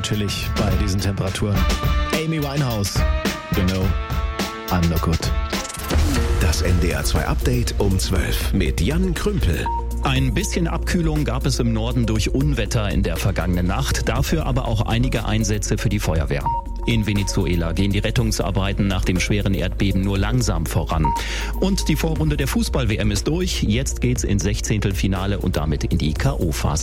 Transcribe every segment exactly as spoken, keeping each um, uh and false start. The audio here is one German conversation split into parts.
natürlich bei diesen Temperaturen. Amy Winehouse, you know, I'm not good. Das N D R zwei Update um zwölf mit Jan Krümpel. Ein bisschen Abkühlung gab es im Norden durch Unwetter in der vergangenen Nacht, dafür aber auch einige Einsätze für die Feuerwehr. In Venezuela gehen die Rettungsarbeiten nach dem schweren Erdbeben nur langsam voran. Und die Vorrunde der Fußball-W M ist durch, jetzt geht's ins Sechzehntelfinale und damit in die K O-Phase.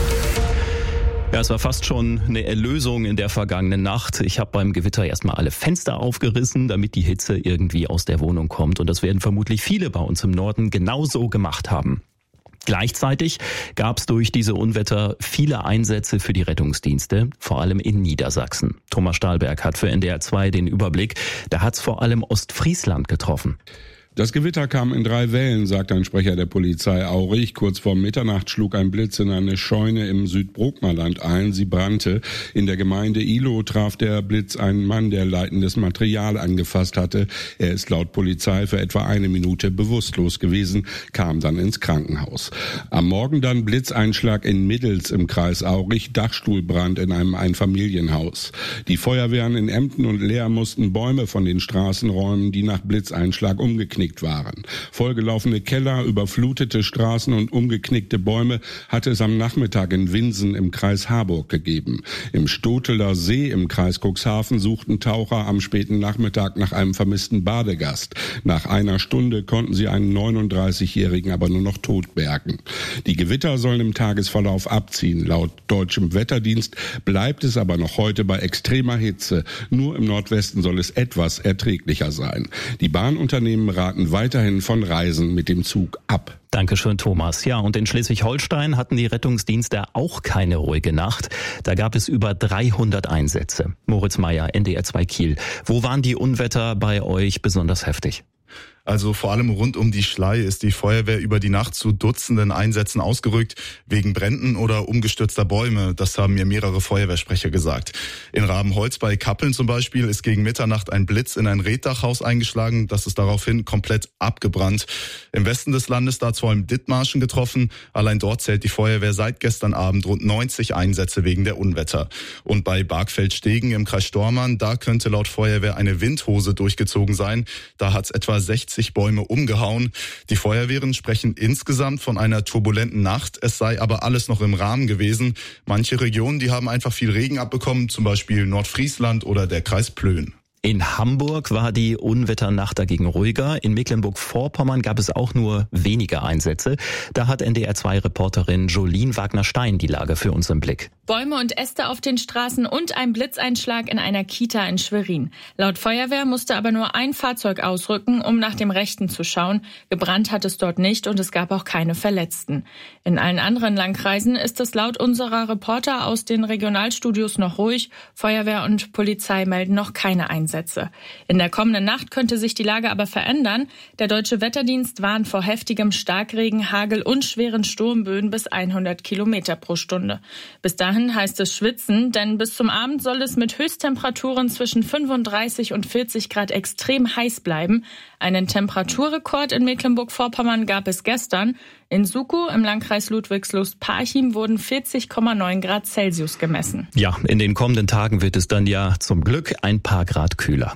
Ja, es war fast schon eine Erlösung in der vergangenen Nacht. Ich habe beim Gewitter erstmal alle Fenster aufgerissen, damit die Hitze irgendwie aus der Wohnung kommt. Und das werden vermutlich viele bei uns im Norden genauso gemacht haben. Gleichzeitig gab es durch diese Unwetter viele Einsätze für die Rettungsdienste, vor allem in Niedersachsen. Thomas Stahlberg hat für N D R zwei den Überblick. Da hat es vor allem Ostfriesland getroffen. Das Gewitter kam in drei Wellen, sagt ein Sprecher der Polizei Aurich. Kurz vor Mitternacht schlug ein Blitz in eine Scheune im Südbrookmerland ein. Sie brannte. In der Gemeinde Ihlow traf der Blitz einen Mann, der leitendes Material angefasst hatte. Er ist laut Polizei für etwa eine Minute bewusstlos gewesen, kam dann ins Krankenhaus. Am Morgen dann Blitzeinschlag in Middels im Kreis Aurich, Dachstuhlbrand in einem Einfamilienhaus. Die Feuerwehren in Emden und Leer mussten Bäume von den Straßen räumen, die nach Blitzeinschlag umgeknickt waren. Vollgelaufene Keller, überflutete Straßen und umgeknickte Bäume hatte es am Nachmittag in Winsen im Kreis Harburg gegeben. Im Stoteler See im Kreis Cuxhaven suchten Taucher am späten Nachmittag nach einem vermissten Badegast. Nach einer Stunde konnten sie einen neununddreißigjährigen aber nur noch tot bergen. Die Gewitter sollen im Tagesverlauf abziehen. Laut deutschem Wetterdienst bleibt es aber noch heute bei extremer Hitze. Nur im Nordwesten soll es etwas erträglicher sein. Die Bahnunternehmen raten weiterhin von Reisen mit dem Zug ab. Dankeschön, Thomas. Ja, und in Schleswig-Holstein hatten die Rettungsdienste auch keine ruhige Nacht. Da gab es über dreihundert Einsätze. Moritz Meyer, N D R zwei Kiel. Wo waren die Unwetter bei euch besonders heftig? Also vor allem rund um die Schlei ist die Feuerwehr über die Nacht zu Dutzenden Einsätzen ausgerückt, wegen Bränden oder umgestürzter Bäume. Das haben mir mehrere Feuerwehrsprecher gesagt. In Rabenholz bei Kappeln zum Beispiel ist gegen Mitternacht ein Blitz in ein Reetdachhaus eingeschlagen. Das ist daraufhin komplett abgebrannt. Im Westen des Landes da vor allem Dithmarschen getroffen. Allein dort zählt die Feuerwehr seit gestern Abend rund neunzig Einsätze wegen der Unwetter. Und bei Bargfeld-Stegen im Kreis Stormarn, da könnte laut Feuerwehr eine Windhose durchgezogen sein. Da hat es etwa sechzig Bäume umgehauen. Die Feuerwehren sprechen insgesamt von einer turbulenten Nacht. Es sei aber alles noch im Rahmen gewesen. Manche Regionen, die haben einfach viel Regen abbekommen, zum Beispiel Nordfriesland oder der Kreis Plön. In Hamburg war die Unwetternacht dagegen ruhiger. In Mecklenburg-Vorpommern gab es auch nur wenige Einsätze. Da hat N D R zwei Reporterin Jolien Wagner-Stein die Lage für uns im Blick. Bäume und Äste auf den Straßen und ein Blitzeinschlag in einer Kita in Schwerin. Laut Feuerwehr musste aber nur ein Fahrzeug ausrücken, um nach dem Rechten zu schauen. Gebrannt hat es dort nicht und es gab auch keine Verletzten. In allen anderen Landkreisen ist es laut unserer Reporter aus den Regionalstudios noch ruhig. Feuerwehr und Polizei melden noch keine Einsätze. In der kommenden Nacht könnte sich die Lage aber verändern. Der Deutsche Wetterdienst warnt vor heftigem Starkregen, Hagel und schweren Sturmböen bis hundert Kilometer pro Stunde. Bis dahin heißt es schwitzen, denn bis zum Abend soll es mit Höchsttemperaturen zwischen fünfunddreißig und vierzig Grad extrem heiß bleiben. Einen Temperaturrekord in Mecklenburg-Vorpommern gab es gestern. In Sukow im Landkreis Ludwigslust-Parchim wurden vierzig Komma neun Grad Celsius gemessen. Ja, in den kommenden Tagen wird es dann ja zum Glück ein paar Grad kühler.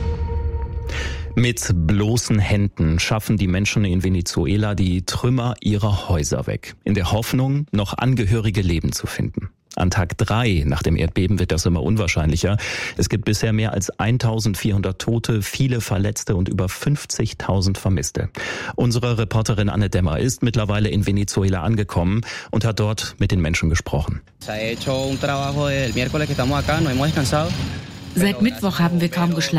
Mit bloßen Händen schaffen die Menschen in Venezuela die Trümmer ihrer Häuser weg, in der Hoffnung, noch angehörige Leben zu finden. An Tag drei nach dem Erdbeben wird das immer unwahrscheinlicher. Es gibt bisher mehr als eintausendvierhundert Tote, viele Verletzte und über fünfzigtausend Vermisste. Unsere Reporterin Anne Dämmer ist mittlerweile in Venezuela angekommen und hat dort mit den Menschen gesprochen. Seit Mittwoch haben wir kaum geschlafen.